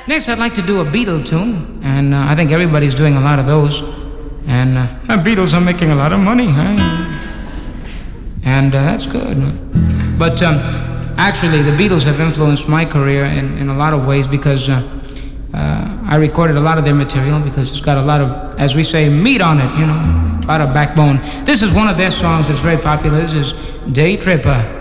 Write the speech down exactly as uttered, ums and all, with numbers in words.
Next, I'd like to do a Beatle tune, and uh, I think everybody's doing a lot of those. And uh, the Beatles are making a lot of money, huh? And uh, that's good. But um, actually, the Beatles have influenced my career in, in a lot of ways because uh, uh, I recorded a lot of their material because it's got a lot of, as we say, meat on it, you know, a lot of backbone. This is one of their songs that's very popular. This is Day Tripper.